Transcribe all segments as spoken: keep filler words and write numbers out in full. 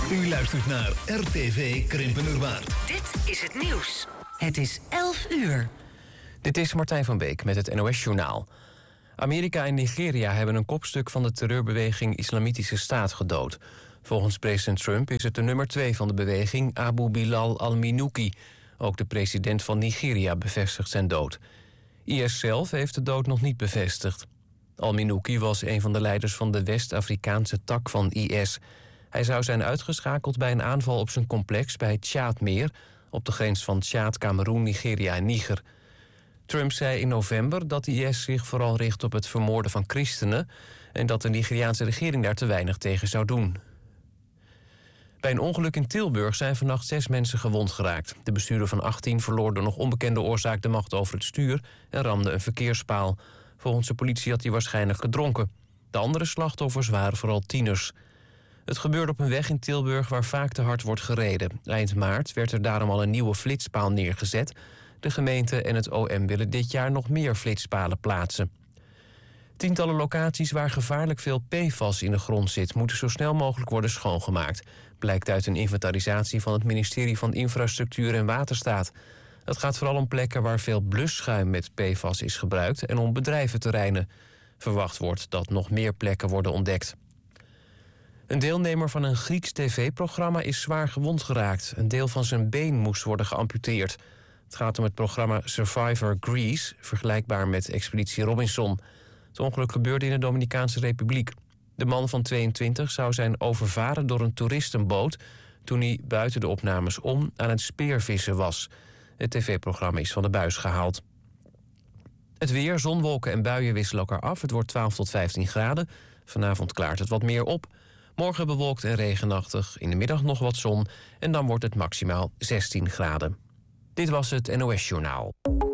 U luistert naar R T V Krimpenerwaard. Dit is het nieuws. Het is elf uur. Dit is Martijn van Beek met het N O S-journaal. Amerika en Nigeria hebben een kopstuk van de terreurbeweging Islamitische Staat gedood. Volgens president Trump is het de nummer twee van de beweging, Abu Bilal al-Minuki. Ook de president van Nigeria bevestigt zijn dood. I S zelf heeft de dood nog niet bevestigd. Al-Minuki was een van de leiders van de West-Afrikaanse tak van I S. Hij zou zijn uitgeschakeld bij een aanval op zijn complex bij het Tjaadmeer, op de grens van Tjaad, Kameroen, Nigeria en Niger. Trump zei in november dat I S zich vooral richt op het vermoorden van christenen en dat de Nigeriaanse regering daar te weinig tegen zou doen. Bij een ongeluk in Tilburg zijn vannacht zes mensen gewond geraakt. De bestuurder van achttien verloor door nog onbekende oorzaak de macht over het stuur en ramde een verkeerspaal. Volgens de politie had hij waarschijnlijk gedronken. De andere slachtoffers waren vooral tieners. Het gebeurde op een weg in Tilburg waar vaak te hard wordt gereden. Eind maart werd er daarom al een nieuwe flitspaal neergezet. De gemeente en het O M willen dit jaar nog meer flitspalen plaatsen. Tientallen locaties waar gevaarlijk veel P F A S in de grond zit, moeten zo snel mogelijk worden schoongemaakt. Blijkt uit een inventarisatie van het ministerie van Infrastructuur en Waterstaat. Het gaat vooral om plekken waar veel blusschuim met P F A S is gebruikt en om bedrijventerreinen. Verwacht wordt dat nog meer plekken worden ontdekt. Een deelnemer van een Grieks tv-programma is zwaar gewond geraakt. Een deel van zijn been moest worden geamputeerd. Het gaat om het programma Survivor Greece, vergelijkbaar met Expeditie Robinson. Het ongeluk gebeurde in de Dominicaanse Republiek. De man van tweeëntwintig zou zijn overvaren door een toeristenboot toen hij buiten de opnames om aan het speervissen was. Het tv-programma is van de buis gehaald. Het weer, zonwolken en buien wisselen elkaar af. Het wordt twaalf tot vijftien graden. Vanavond klaart het wat meer op. Morgen bewolkt en regenachtig. In de middag nog wat zon. En dan wordt het maximaal zestien graden. Dit was het N O S-journaal.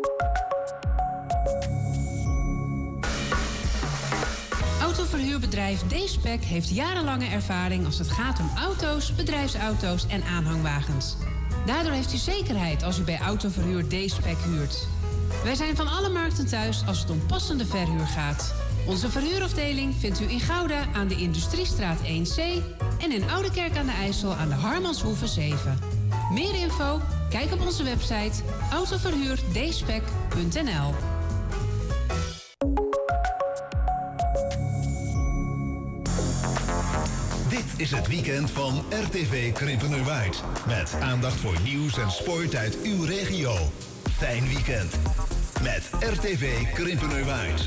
Autoverhuurbedrijf D-Spec heeft jarenlange ervaring als het gaat om auto's, bedrijfsauto's en aanhangwagens. Daardoor heeft u zekerheid als u bij Autoverhuur D-Spec huurt. Wij zijn van alle markten thuis als het om passende verhuur gaat. Onze verhuurafdeling vindt u in Gouda aan de Industriestraat één C en in Oudekerk aan de IJssel aan de Harmanshoeve zeven. Meer info? Kijk op onze website autoverhuur d spec punt n l. Dit is het weekend van R T V Krimpenerwaard. Met aandacht voor nieuws en sport uit uw regio. Fijn weekend. Met R T V Krimpenerwaard.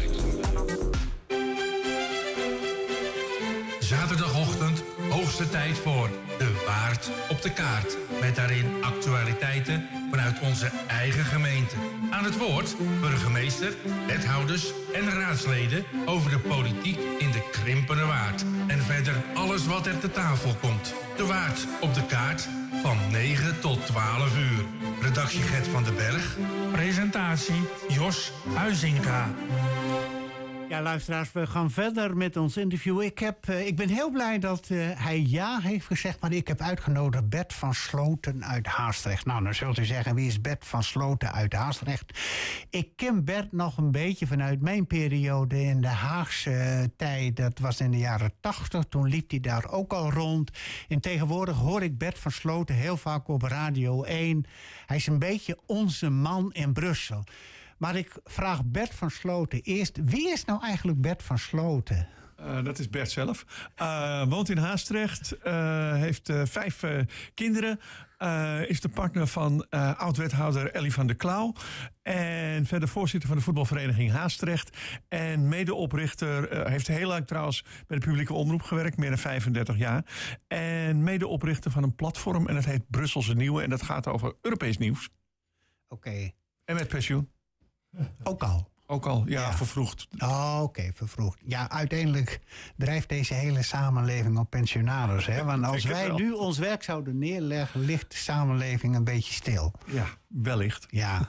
Zaterdagochtend, hoogste tijd voor De Waard op de Kaart. Met daarin actualiteiten vanuit onze eigen gemeente. Aan het woord burgemeester, wethouders en raadsleden over de politiek in de Krimpenerwaard. En verder alles wat er te tafel komt. De Waard op de Kaart van negen tot twaalf uur. Redactie Gert van den Berg. Presentatie Jos Huizinga. Ja, luisteraars, we gaan verder met ons interview. Ik, heb, uh, ik ben heel blij dat uh, hij ja heeft gezegd, maar ik heb uitgenodigd Bert van Sloten uit Haastrecht. Nou, dan zult u zeggen, wie is Bert van Sloten uit Haastrecht? Ik ken Bert nog een beetje vanuit mijn periode in de Haagse uh, tijd. Dat was in de jaren tachtig, toen liep hij daar ook al rond. En tegenwoordig hoor ik Bert van Sloten heel vaak op Radio één. Hij is een beetje onze man in Brussel. Maar ik vraag Bert van Sloten eerst, wie is nou eigenlijk Bert van Sloten? Uh, dat is Bert zelf. Uh, woont in Haastrecht, uh, heeft uh, vijf uh, kinderen. Uh, is de partner van uh, oud-wethouder Ellie van der Klauw. En verder voorzitter van de voetbalvereniging Haastrecht. En medeoprichter, uh, heeft heel lang trouwens bij de publieke omroep gewerkt. Meer dan vijfendertig jaar. En medeoprichter van een platform. En dat heet Brusselse Nieuwe. En dat gaat over Europees nieuws. Oké. Okay. En met pensioen. Ook al? Ook al, ja, ja. vervroegd. Oh, oké, okay, vervroegd. Ja, uiteindelijk drijft deze hele samenleving op pensionaris. Hè? Want als wij nu ons werk zouden neerleggen, ligt de samenleving een beetje stil. Ja, wellicht. Ja.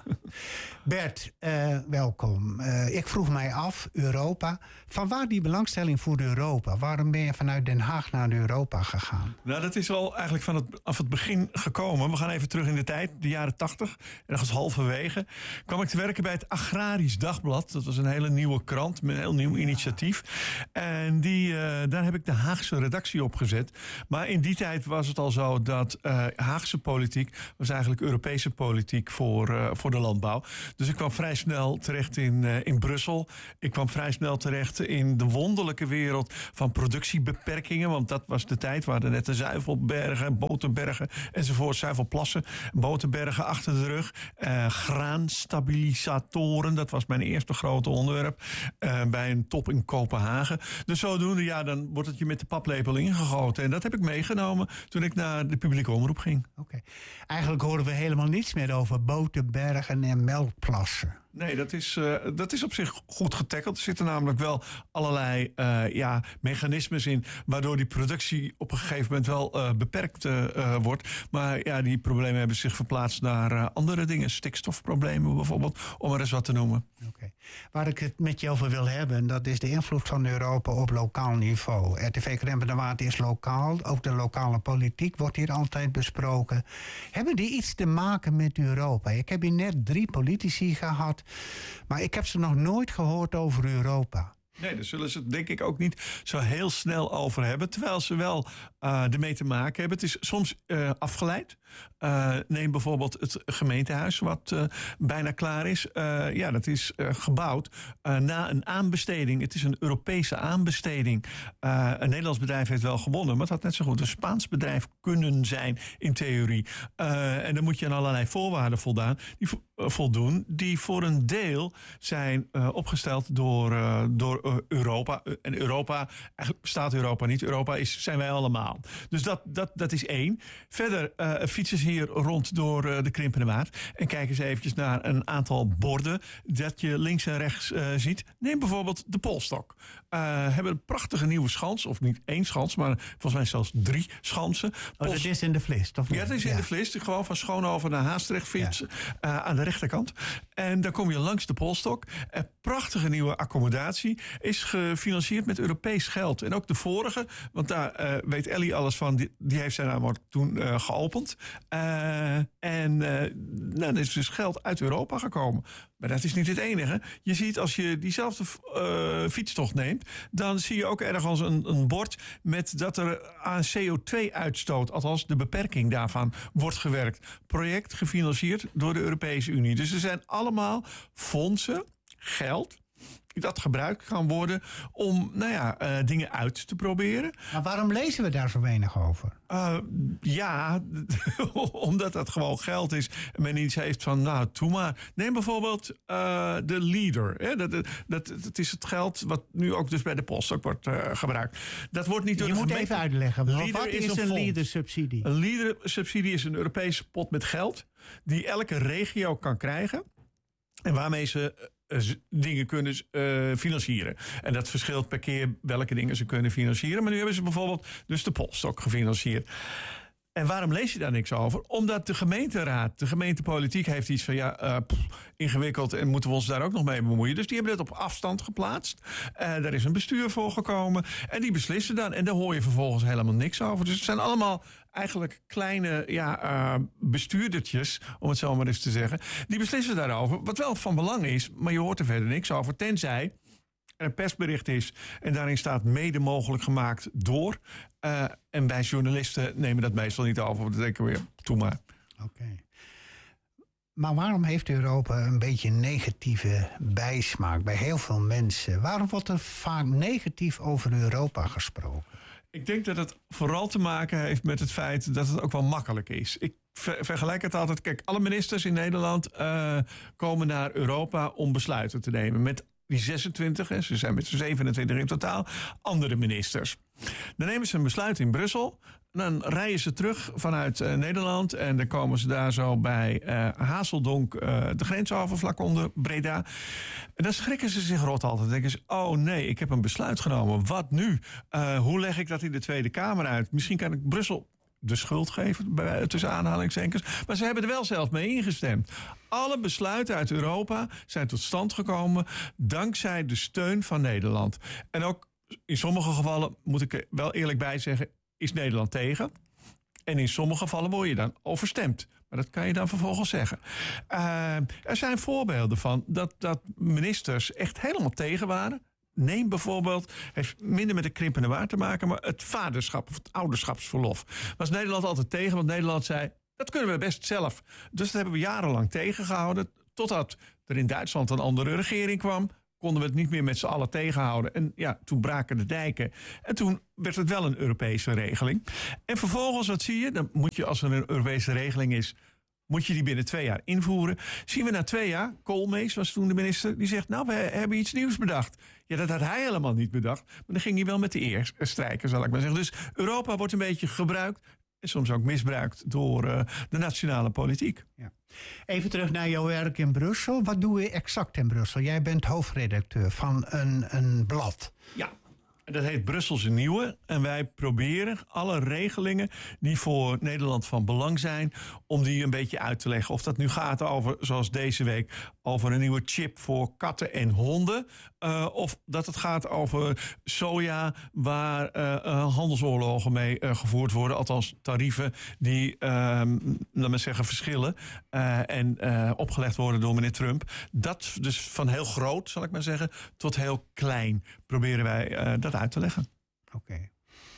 Bert, uh, welkom. Uh, ik vroeg mij af, Europa. Van waar die belangstelling voor Europa? Waarom ben je vanuit Den Haag naar Europa gegaan? Nou, dat is al eigenlijk van het, af het begin gekomen. We gaan even terug in de tijd, de jaren tachtig. Ergens halverwege kwam ik te werken bij het Agrarisch Dagblad. Dat was een hele nieuwe krant met een heel nieuw initiatief. En die, uh, daar heb ik de Haagse redactie op gezet. Maar in die tijd was het al zo dat uh, Haagse politiek was eigenlijk Europese politiek voor, uh, voor de landbouw. Dus ik kwam vrij snel terecht in, uh, in Brussel. Ik kwam vrij snel terecht in de wonderlijke wereld van productiebeperkingen. Want dat was de tijd waar er net de zuivelbergen, boterbergen enzovoort, zuivelplassen, boterbergen achter de rug. Uh, graanstabilisatoren, dat was mijn eerste grote onderwerp. Uh, bij een top in Kopenhagen. Dus zodoende, ja, dan wordt het je met de paplepel ingegoten. En dat heb ik meegenomen toen ik naar de publieke omroep ging. Oké. Okay. Eigenlijk horen we helemaal niets meer over boterbergen en melkplassen. Nee, dat is, uh, dat is op zich goed getackeld. Er zitten namelijk wel allerlei uh, ja, mechanismes in, waardoor die productie op een gegeven moment wel uh, beperkt uh, uh, wordt. Maar ja, die problemen hebben zich verplaatst naar uh, andere dingen. Stikstofproblemen bijvoorbeeld, om er eens wat te noemen. Okay. Waar ik het met je over wil hebben, dat is de invloed van Europa op lokaal niveau. R T V Krempen de Waard is lokaal. Ook de lokale politiek wordt hier altijd besproken. Hebben die iets te maken met Europa? Ik heb hier net drie politici gehad, maar ik heb ze nog nooit gehoord over Europa. Nee, daar zullen ze het denk ik ook niet zo heel snel over hebben. Terwijl ze wel uh, ermee te maken hebben. Het is soms uh, afgeleid. Uh, neem bijvoorbeeld het gemeentehuis wat uh, bijna klaar is. Uh, ja, dat is uh, gebouwd uh, na een aanbesteding. Het is een Europese aanbesteding. Uh, een Nederlands bedrijf heeft wel gewonnen, maar het had net zo goed een Spaans bedrijf kunnen zijn in theorie. Uh, en dan moet je aan allerlei voorwaarden voldaan, die vo- uh, voldoen, die voor een deel zijn uh, opgesteld door, uh, door uh, Europa. Uh, en Europa, eigenlijk bestaat Europa niet. Europa is, zijn wij allemaal. Dus dat, dat, dat is één. Verder uh, fietsen ze hier rond door uh, de Krimpende Waard en kijken ze eventjes naar een aantal borden dat je links en rechts uh, ziet. Neem bijvoorbeeld de Polstok. Uh, hebben een prachtige nieuwe schans, of niet één schans, maar volgens mij zelfs drie schansen. Oh, dat is in de Vlist, of niet? Ja, dat is in ja. de Vlist. Gewoon van Schoonhoven naar Haastrecht fietsen, ja. uh, aan de rechterkant. En dan kom je langs de Polstok. Een prachtige nieuwe accommodatie is gefinancierd met Europees geld. En ook de vorige, want daar uh, weet Ellie alles van, die, die heeft zij namelijk toen uh, geopend. Uh, en uh, nou, er is dus geld uit Europa gekomen. Maar dat is niet het enige. Je ziet als je diezelfde uh, fietstocht neemt, dan zie je ook ergens een, een bord met dat er aan C O twee uitstoot, althans de beperking daarvan, wordt gewerkt. Project gefinancierd door de Europese Unie. Dus er zijn allemaal fondsen, geld, dat gebruikt kan worden om nou ja, uh, dingen uit te proberen. Maar waarom lezen we daar zo weinig over? Uh, ja, omdat dat gewoon geld is. En men iets heeft van, nou, doe maar. Neem bijvoorbeeld uh, de Leader. Hè? Dat, dat, dat, dat is het geld wat nu ook dus bij de Polstok wordt uh, gebruikt. Dat wordt niet door Je de moet gemeente... even uitleggen. Leader wat is, is een, een Leader-subsidie? Een Leader-subsidie is een Europese pot met geld die elke regio kan krijgen en waarmee ze dingen kunnen uh, financieren. En dat verschilt per keer welke dingen ze kunnen financieren. Maar nu hebben ze bijvoorbeeld dus de Polstok gefinancierd. En waarom lees je daar niks over? Omdat de gemeenteraad, de gemeentepolitiek heeft iets van, ja, uh, pff, ingewikkeld en moeten we ons daar ook nog mee bemoeien. Dus die hebben het op afstand geplaatst. Uh, daar is een bestuur voor gekomen en die beslissen dan. En daar hoor je vervolgens helemaal niks over. Dus het zijn allemaal eigenlijk kleine ja, uh, bestuurdertjes, om het zo maar eens te zeggen. Die beslissen daarover, wat wel van belang is, maar je hoort er verder niks over, tenzij er een persbericht is en daarin staat mede mogelijk gemaakt door. Uh, en wij journalisten nemen dat meestal niet over. Dan denken we weer, doe maar. Oké. Okay. Maar waarom heeft Europa een beetje negatieve bijsmaak bij heel veel mensen? Waarom wordt er vaak negatief over Europa gesproken? Ik denk dat het vooral te maken heeft met het feit dat het ook wel makkelijk is. Ik ver- vergelijk het altijd. Kijk, alle ministers in Nederland uh, komen naar Europa om besluiten te nemen. Met die zesentwintig, hè, ze zijn met z'n zevenentwintig in totaal, andere ministers. Dan nemen ze een besluit in Brussel. Dan rijden ze terug vanuit uh, Nederland. En dan komen ze daar zo bij uh, Hazeldonk, uh, de grens over, vlak onder Breda. En dan schrikken ze zich rot altijd. Dan denken ze, oh nee, ik heb een besluit genomen. Wat nu? Uh, hoe leg ik dat in de Tweede Kamer uit? Misschien kan ik Brussel de schuld geven, bij, tussen aanhalingstekens. Maar ze hebben er wel zelf mee ingestemd. Alle besluiten uit Europa zijn tot stand gekomen dankzij de steun van Nederland. En ook in sommige gevallen, moet ik er wel eerlijk bij zeggen, is Nederland tegen. En in sommige gevallen word je dan overstemd. Maar dat kan je dan vervolgens zeggen. Uh, er zijn voorbeelden van dat, dat ministers echt helemaal tegen waren. Neem bijvoorbeeld, heeft minder met de krimpende waar te maken, maar het vaderschap of het ouderschapsverlof. Was Nederland altijd tegen, want Nederland zei, dat kunnen we best zelf. Dus dat hebben we jarenlang tegengehouden. Totdat er in Duitsland een andere regering kwam, konden we het niet meer met z'n allen tegenhouden. En ja, toen braken de dijken. En toen werd het wel een Europese regeling. En vervolgens, wat zie je? Dan moet je, als er een Europese regeling is, moet je die binnen twee jaar invoeren. Zien we na twee jaar, Koolmees was toen de minister, die zegt, nou, we hebben iets nieuws bedacht. Ja, dat had hij helemaal niet bedacht. Maar dan ging hij wel met de eer strijken, zal ik maar zeggen. Dus Europa wordt een beetje gebruikt en soms ook misbruikt door uh, de nationale politiek. Ja. Even terug naar jouw werk in Brussel. Wat doe je exact in Brussel? Jij bent hoofdredacteur van een, een blad. Ja. Dat heet Brusselse Nieuwe. En wij proberen alle regelingen die voor Nederland van belang zijn, om die een beetje uit te leggen. Of dat nu gaat over, zoals deze week, over een nieuwe chip voor katten en honden. Uh, of dat het gaat over soja, waar uh, uh, handelsoorlogen mee uh, gevoerd worden. Althans tarieven die, uh, laat maar zeggen, verschillen. Uh, en uh, opgelegd worden door meneer Trump. Dat dus van heel groot, zal ik maar zeggen, tot heel klein proberen wij uh, dat uit te leggen. Oké. Okay.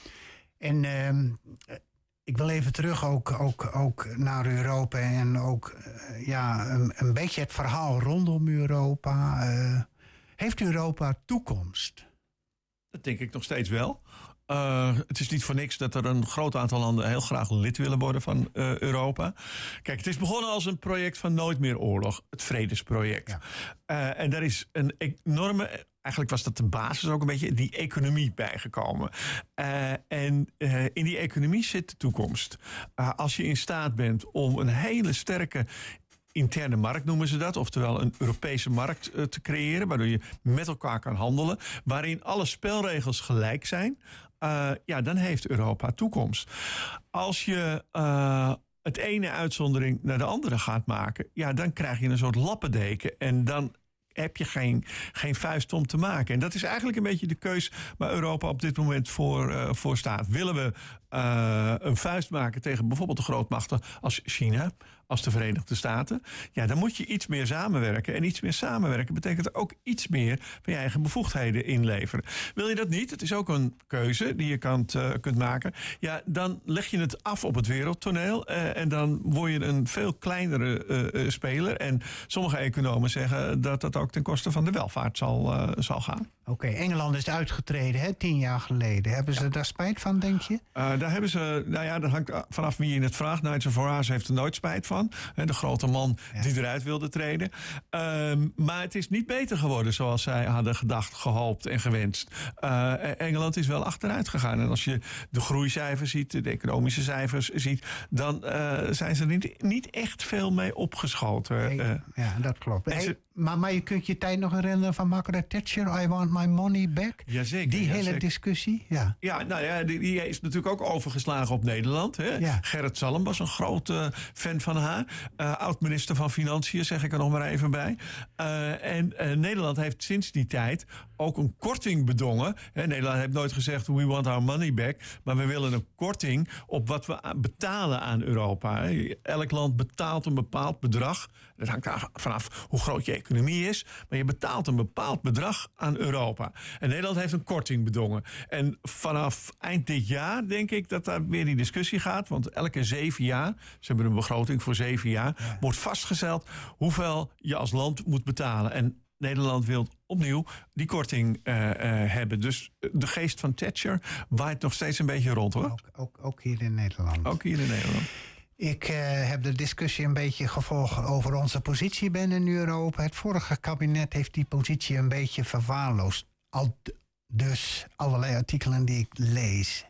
En uh, ik wil even terug ook, ook, ook naar Europa en ook uh, ja, een, een beetje het verhaal rondom Europa. Uh, heeft Europa toekomst? Dat denk ik nog steeds wel. Uh, het is niet voor niks dat er een groot aantal landen heel graag lid willen worden van uh, Europa. Kijk, het is begonnen als een project van Nooit meer oorlog. Het vredesproject. Ja. Uh, en daar is een enorme, eigenlijk was dat de basis ook een beetje, die economie bijgekomen. Uh, en uh, in die economie zit de toekomst. Uh, als je in staat bent om een hele sterke interne markt noemen ze dat, oftewel een Europese markt uh, te creëren, waardoor je met elkaar kan handelen, waarin alle spelregels gelijk zijn, uh, ja, dan heeft Europa toekomst. Als je uh, het ene uitzondering naar de andere gaat maken, ja, dan krijg je een soort lappendeken en dan heb je geen, geen vuist om te maken. En dat is eigenlijk een beetje de keus waar Europa op dit moment voor, uh, voor staat. Willen we uh, een vuist maken tegen bijvoorbeeld de grootmachten als China, als de Verenigde Staten? Ja, dan moet je iets meer samenwerken. En iets meer samenwerken betekent ook iets meer van je eigen bevoegdheden inleveren. Wil je dat niet? Het is ook een keuze die je kan, uh, kunt maken. Ja, dan leg je het af op het wereldtoneel. Uh, en dan word je een veel kleinere uh, uh, speler. En sommige economen zeggen dat dat ook ten koste van de welvaart zal, uh, zal gaan. Oké, okay, Engeland is uitgetreden, hè, tien jaar geleden. Hebben ze ja. daar spijt van, denk je? Uh, daar hebben ze, nou ja, dat hangt vanaf wie je het vraagt. Nigel Farage heeft er nooit spijt van. Hè, de grote man ja. die eruit wilde treden. Uh, maar het is niet beter geworden zoals zij hadden gedacht, gehoopt en gewenst. Uh, Engeland is wel achteruit gegaan. En als je de groeicijfers ziet, de economische cijfers ziet, dan uh, zijn ze er niet, niet echt veel mee opgeschoten. Nee, uh, ja, dat klopt. Hey, ze, maar, maar je kunt je tijd nog herinneren van Margaret Thatcher, I want my money back. Jazeker. Die ja, hele zeker. discussie. Ja, ja, nou ja, die, die is natuurlijk ook overgeslagen op Nederland. Hè? Ja. Gerrit Salm was een grote fan van haar. Uh, oud-minister van Financiën, zeg ik er nog maar even bij. Uh, en uh, Nederland heeft sinds die tijd ook een korting bedongen. Hè, Nederland heeft nooit gezegd, we want our money back. Maar we willen een korting op wat we betalen aan Europa. Hè. Elk land betaalt een bepaald bedrag. Dat hangt daar vanaf hoe groot je economie is. Maar je betaalt een bepaald bedrag aan Europa. En Nederland heeft een korting bedongen. En vanaf eind dit jaar denk ik dat daar weer die discussie gaat. Want elke zeven jaar, ze hebben een begroting voor zeven jaar, ja. wordt vastgesteld hoeveel je als land moet betalen. En Nederland wil opnieuw die korting uh, uh, hebben. Dus de geest van Thatcher waait nog steeds een beetje rond, hoor. Ook, ook, ook hier in Nederland. Ook hier in Nederland. Ik uh, heb de discussie een beetje gevolgd over onze positie binnen Europa. Het vorige kabinet heeft die positie een beetje verwaarloosd. Al d- dus allerlei artikelen die ik lees.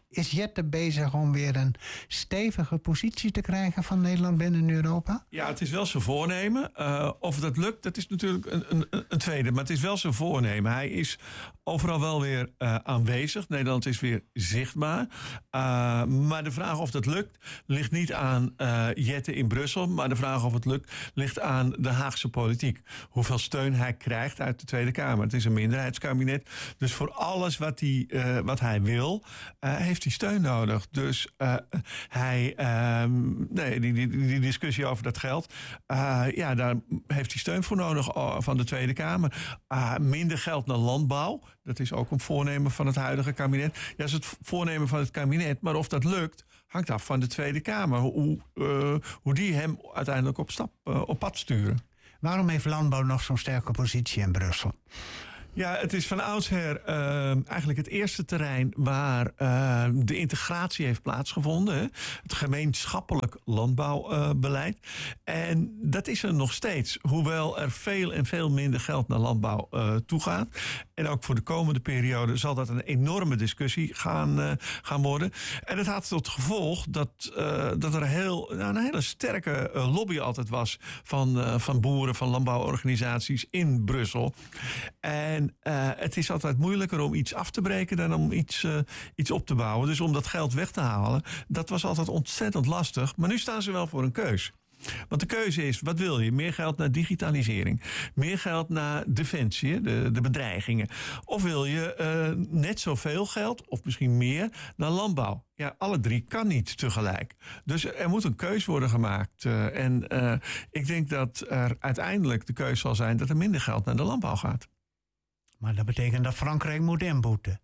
Is Jette bezig om weer een stevige positie te krijgen van Nederland binnen Europa? Ja, het is wel zijn voornemen. Uh, of dat lukt, dat is natuurlijk een, een, een tweede. Maar het is wel zijn voornemen. Hij is overal wel weer uh, aanwezig. Nederland is weer zichtbaar. Uh, maar de vraag of dat lukt, ligt niet aan uh, Jette in Brussel. Maar de vraag of het lukt, ligt aan de Haagse politiek. Hoeveel steun hij krijgt uit de Tweede Kamer. Het is een minderheidskabinet. Dus voor alles wat hij, uh, wat hij wil, uh, heeft hij steun nodig. Dus uh, hij, uh, nee, die, die, die discussie over dat geld, uh, ja, daar heeft hij steun voor nodig van de Tweede Kamer. Uh, minder geld naar landbouw. Dat is ook een voornemen van het huidige kabinet. Ja, dat is het voornemen van het kabinet. Maar of dat lukt, hangt af van de Tweede Kamer. Hoe, uh, hoe die hem uiteindelijk op, stap, uh, op pad sturen. Waarom heeft landbouw nog zo'n sterke positie in Brussel? Ja, het is van oudsher uh, eigenlijk het eerste terrein waar uh, de integratie heeft plaatsgevonden. Hè? Het gemeenschappelijk landbouwbeleid. Uh, en dat is er nog steeds. Hoewel er veel en veel minder geld naar landbouw uh, toegaat. En ook voor de komende periode zal dat een enorme discussie gaan, uh, gaan worden. En het had tot gevolg dat, uh, dat er heel, nou, een hele sterke uh, lobby altijd was van, uh, van boeren, van landbouworganisaties in Brussel. En Uh, het is altijd moeilijker om iets af te breken dan om iets, uh, iets op te bouwen. Dus om dat geld weg te halen, dat was altijd ontzettend lastig. Maar nu staan ze wel voor een keus. Want de keuze is, wat wil je? Meer geld naar digitalisering. Meer geld naar defensie, de, de bedreigingen. Of wil je uh, net zoveel geld, of misschien meer, naar landbouw? Ja, alle drie kan niet tegelijk. Dus er moet een keus worden gemaakt. Uh, en uh, ik denk dat er uiteindelijk de keus zal zijn dat er minder geld naar de landbouw gaat. Maar dat betekent dat Frankrijk moet inboeten.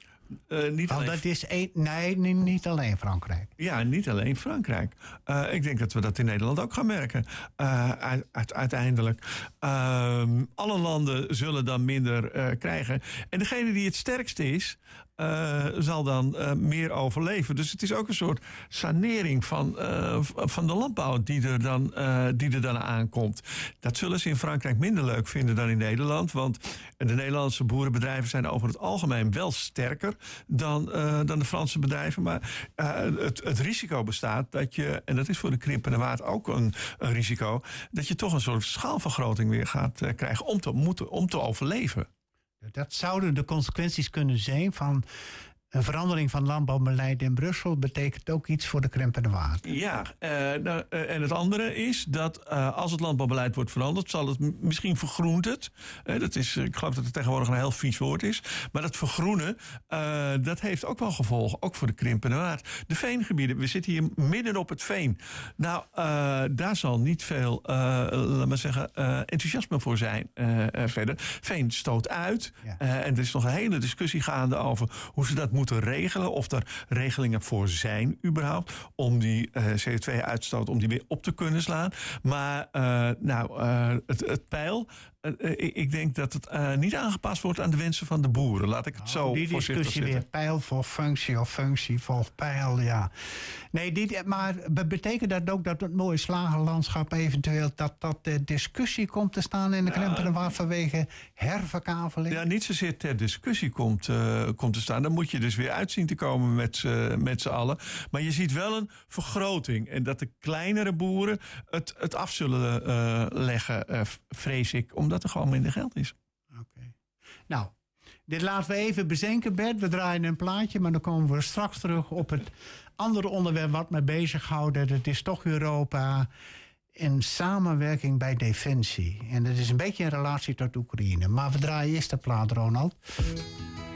Uh, niet Want alleen... dat is een, nee, niet alleen Frankrijk. Ja, niet alleen Frankrijk. Uh, ik denk dat we dat in Nederland ook gaan merken. Uh, uit, uiteindelijk. Uh, alle landen zullen dan minder uh, krijgen. En degene die het sterkste is, Uh, zal dan uh, meer overleven. Dus het is ook een soort sanering van, uh, van de landbouw die er, dan, uh, die er dan aankomt. Dat zullen ze in Frankrijk minder leuk vinden dan in Nederland. Want de Nederlandse boerenbedrijven zijn over het algemeen wel sterker dan, uh, dan de Franse bedrijven. Maar uh, het, het risico bestaat dat je, en dat is voor de krimpende waard ook een, een risico, dat je toch een soort schaalvergroting weer gaat uh, krijgen om te, moeten, om te overleven. Dat zouden de consequenties kunnen zijn van een verandering van landbouwbeleid in Brussel. Betekent ook iets voor de krimpende waard. Ja, uh, nou, uh, en het andere is dat uh, als het landbouwbeleid wordt veranderd, zal het m- misschien vergroent het. Uh, dat is, ik geloof dat het tegenwoordig een heel vies woord is. Maar dat vergroenen, uh, dat heeft ook wel gevolgen. Ook voor de krimpende waard. De veengebieden, we zitten hier midden op het veen. Nou, uh, daar zal niet veel, uh, laat maar zeggen, uh, enthousiasme voor zijn uh, uh, verder. Veen stoot uit. Ja. Uh, en er is nog een hele discussie gaande over hoe ze dat moeten regelen, of er regelingen voor zijn überhaupt, om die uh, C O twee uitstoot, om die weer op te kunnen slaan. Maar uh, nou, uh, het, het pijl, uh, ik, ik denk dat het uh, niet aangepast wordt aan de wensen van de boeren. Laat ik het nou, zo die voorzichtig discussie weer, pijl voor functie of functie voor pijl, ja. Nee, die, maar betekent dat ook dat het mooie slagenlandschap eventueel, dat dat de discussie komt te staan in de ja, krimpende waard vanwege herverkaveling? Ja, niet zozeer ter discussie komt, uh, komt te staan. Dan moet je dus weer uitzien te komen met, uh, met z'n allen. Maar je ziet wel een vergroting. En dat de kleinere boeren het, het af zullen uh, leggen, uh, vrees ik, omdat er gewoon minder geld is. Oké. Okay. Nou, dit laten we even bezinken, Bert. We draaien een plaatje, maar dan komen we straks terug op het andere onderwerp wat me bezighoudt. Dat is toch Europa in samenwerking bij Defensie. En dat is een beetje in relatie tot Oekraïne. Maar we draaien eerst de plaat, Ronald.